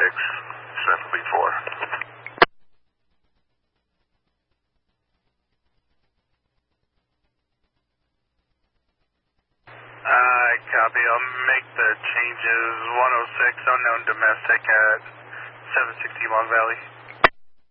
Central Beach 4. Copy. I'll make the changes. 106 unknown domestic at 760 Long Valley.